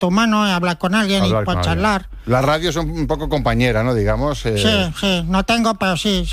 contacto humano, hablar con alguien y pues charlar. La radio es un poco compañera, ¿no? Digamos. Sí, no tengo, pero sí.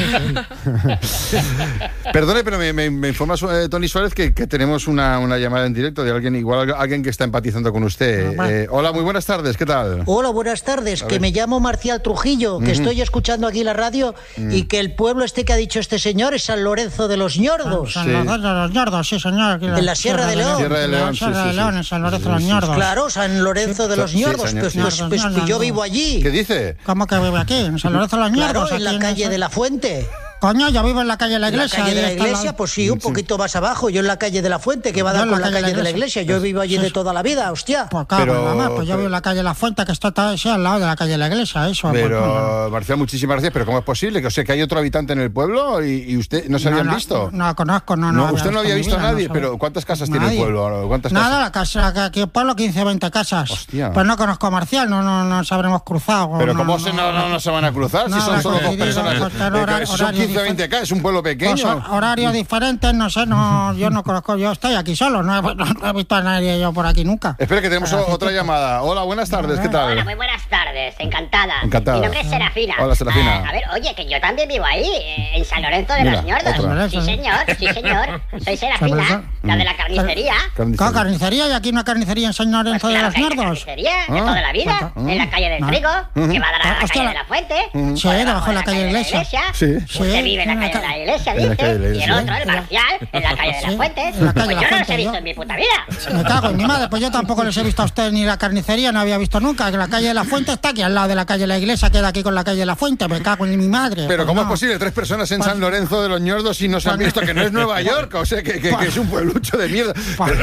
Perdone, pero me informa Tony Suárez que tenemos una llamada en directo de alguien que está empatizando con usted. Hola, muy buenas tardes, ¿qué tal? Hola, buenas tardes, que me llamo Marcial Trujillo, que estoy escuchando aquí la radio y que el pueblo que ha dicho este señor es San Lorenzo de los Ñordos. San Lorenzo de los Ñordos, sí, señor. En la Sierra de León. Sierra de León, Sierra de León, en San Lorenzo de los Ñordos. Claro, San Lorenzo de los Ñordos, pues yo vivo allí. ¿Qué dice? ¿Cómo que vive aquí? En San Lorenzo de los Ñordos. Claro, en la calle de la Fuente. Coño, yo vivo en la calle de la Iglesia. ¿La calle de la Iglesia? Pues sí, un poquito más abajo. Yo en la calle de la Fuente, que va a dar con la calle de la Iglesia. Yo vivo allí de toda la vida, hostia. Pues claro, mamá, pues yo vivo en la calle de la Fuente, que está al lado de la calle de la Iglesia, eso. Pero, Marcial, muchísimas gracias, pero ¿cómo es posible? Que hay otro habitante en el pueblo y usted no se habían visto. No conozco, usted no había visto a nadie, pero ¿cuántas casas tiene el pueblo? Nada, aquí el pueblo 15 20 casas. Hostia. Pues no conozco a Marcial, no nos habremos cruzado. Pero ¿cómo no se van a cruzar si son solo dos personas? Son 15 20 casas, es un pueblo pequeño. Pues horarios diferentes, no sé, yo no conozco, yo estoy aquí solo, no he visto a nadie yo por aquí nunca. Espera, que tenemos otra llamada. Hola, buenas tardes, ¿qué tal? Hola, muy buenas tardes, encantada. Mi nombre es Serafina. Hola, Serafina. A ver, oye, que yo también vivo ahí, en San Lorenzo de los Ñordos. Sí, señor, soy Serafina, la de la carnicería. ¿Qué carnicería? ¿Y aquí una carnicería en San Lorenzo de los Ñordos? Carnicería de toda la vida, en la calle del Trigo, que va a dar a la calle de la Fuente. Sí, debajo de la calle de la Iglesia. Usted vive en la calle de la Iglesia, dice, y el otro, el Marcial, en la calle de la Fuente. Pues yo no los he visto en mi puta vida. Me cago en mi madre, pues yo tampoco les he visto a usted ni la carnicería, no había visto nunca, que la calle de la Fuente está aquí al lado de la calle de la Iglesia, queda aquí con la calle de la Fuente, me cago en mi madre. Pero ¿cómo es posible? 3 personas en San Lorenzo de los Ñordos y no se han visto, que no es Nueva York, o sea, que es un pueblucho de mierda.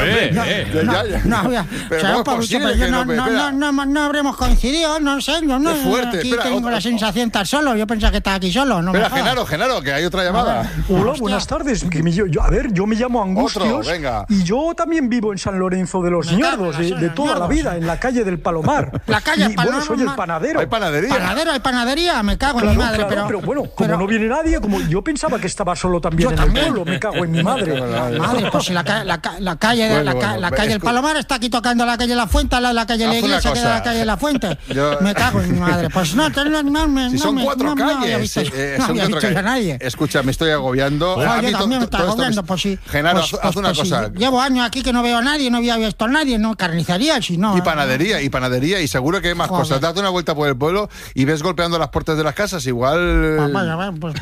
No habremos coincidido, no sé, es fuerte. Aquí tengo la sensación de estar solo, yo pensaba que estaba aquí solo. Espera, Genaro, que hay otra llamada. Hola, buenas tardes. Yo me llamo Angustios y yo también vivo en San Lorenzo de los Ñordos, de toda la vida, en la calle del Palomar. La calle del Palomar. Bueno, soy el panadero. ¿Hay panadería? Hay panadería, me cago en mi madre. Pero bueno, como no viene nadie, como yo pensaba que estaba solo también en el pueblo, me cago en mi madre. Madre, pues si la calle del Palomar está aquí tocando la calle de la Fuente, al lado de la calle de la Iglesia, queda la calle de la Fuente. Me cago en mi madre. Pues no, si son 4 calles. No había visto a nadie. Escucha, me estoy agobiando. Yo también me estoy agobiando, pues sí. Genaro, haz una cosa. Llevo años aquí que no veo a nadie, no había visto a nadie, no carnicería, si no. Y panadería, y seguro que hay más cosas. Date una vuelta por el pueblo y ves golpeando las puertas de las casas, igual. Pues voy a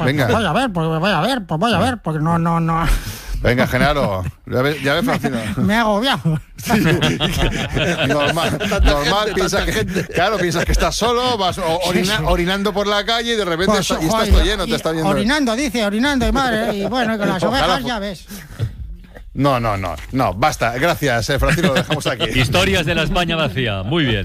ver, porque no. Venga, Genaro, ya ves, Francino. Me he agobiado. Sí. Normal, piensas que estás solo, vas orinando por la calle y de repente pues, estás todo lleno, te está viendo. Orinando, y madre, y bueno, con las ovejas ya ves. No, basta, gracias, Francino, lo dejamos aquí. Historias de la España vacía, muy bien.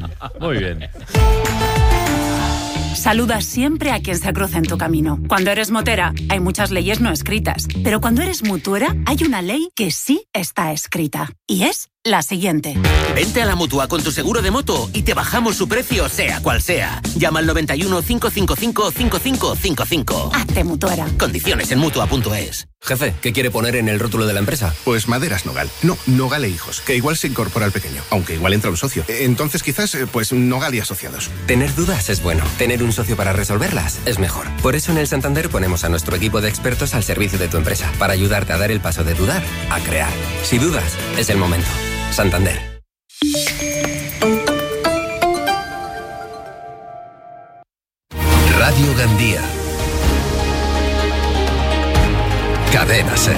Saluda siempre a quien se cruce en tu camino. Cuando eres motera, hay muchas leyes no escritas. Pero cuando eres mutuera, hay una ley que sí está escrita. Y es la siguiente. Vente a la Mutua con tu seguro de moto y te bajamos su precio, sea cual sea. Llama al 91 555 5555. Hazte mutuera. Condiciones en Mutua.es. Jefe, ¿qué quiere poner en el rótulo de la empresa? Pues Maderas Nogal. No, Nogal e Hijos, que igual se incorpora al pequeño, aunque igual entra un socio. Entonces quizás, Nogal y Asociados. Tener dudas es bueno. Tener un socio para resolverlas es mejor. Por eso en el Santander ponemos a nuestro equipo de expertos al servicio de tu empresa, para ayudarte a dar el paso de dudar a crear. Si dudas, es el momento. Santander. Radio Gandía. Cadena SER.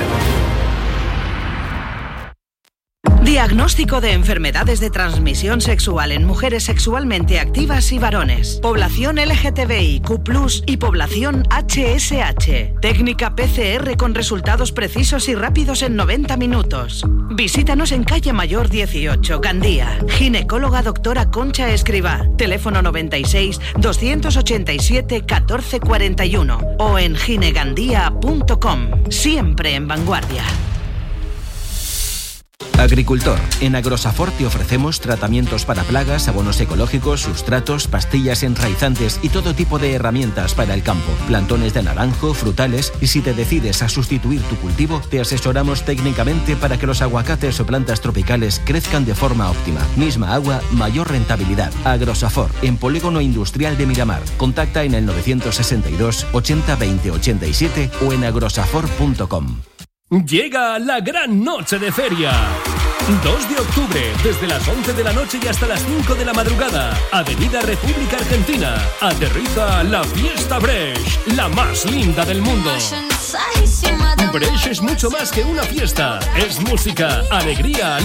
Diagnóstico de enfermedades de transmisión sexual en mujeres sexualmente activas y varones. Población LGTBIQ+, y población HSH. Técnica PCR con resultados precisos y rápidos en 90 minutos. Visítanos en calle Mayor 18, Gandía. Ginecóloga doctora Concha Escribá. Teléfono 96 287 1441 o en ginegandía.com. Siempre en vanguardia. Agricultor, en Agrosafor te ofrecemos tratamientos para plagas, abonos ecológicos, sustratos, pastillas enraizantes y todo tipo de herramientas para el campo, plantones de naranjo, frutales, y si te decides a sustituir tu cultivo, te asesoramos técnicamente para que los aguacates o plantas tropicales crezcan de forma óptima. Misma agua, mayor rentabilidad. Agrosafor, en Polígono Industrial de Miramar. Contacta en el 962 80 20 87 o en agrosafor.com. Llega la gran noche de feria. 2 de octubre, desde las 11 de la noche y hasta las 5 de la madrugada. Avenida República Argentina. Aterriza la Fiesta Brecht, la más linda del mundo. Brecht es mucho más que una fiesta. Es música, alegría,